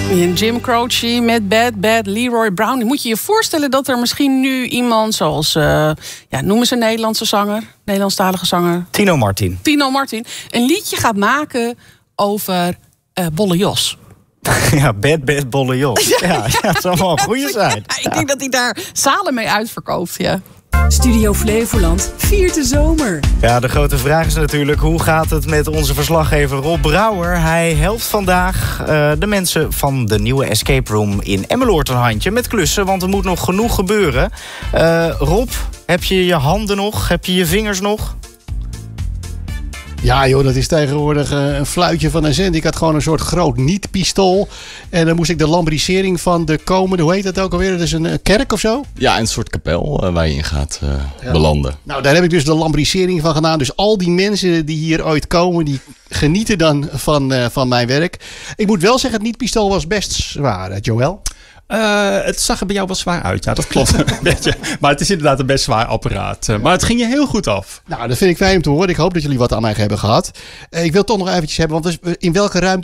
Jim Croce met Bad, Leroy Brown. Moet je je voorstellen dat er misschien nu iemand zoals... noemen ze een Nederlandse zanger, Nederlandstalige zanger. Tino Martin. Een liedje gaat maken over Bolle Jos. Ja, Bad Bolle Jos. Ja, het zou wel een goede zijn. Ik denk dat hij daar zalen mee uitverkoopt, ja. Studio Flevoland viert de zomer. Ja, de grote vraag is natuurlijk, hoe gaat het met onze verslaggever Rob Brouwer? Hij helpt vandaag de mensen van de nieuwe escape room in Emmeloord een handje met klussen, want er moet nog genoeg gebeuren. Rob, heb je je handen nog? Heb je je vingers nog? Ja joh, dat is tegenwoordig een fluitje van een zend. Ik had gewoon een soort groot niet-pistool. En dan moest ik de lambrissering van de komende, hoe heet dat ook alweer? Dat is een kerk of zo? Ja, een soort kapel waar je in gaat belanden. Nou, daar heb ik dus de lambrissering van gedaan. Dus al die mensen die hier ooit komen, die genieten dan van mijn werk. Ik moet wel zeggen, het niet-pistool was best zwaar, Joël. Het zag er bij jou wel zwaar uit. Ja, dat klopt een beetje. Maar het is inderdaad een best zwaar apparaat. Maar het ging je heel goed af. Nou, dat vind ik fijn om te horen. Ik hoop dat jullie wat aan mij hebben gehad. Ik wil toch nog eventjes hebben, want in welke ruimte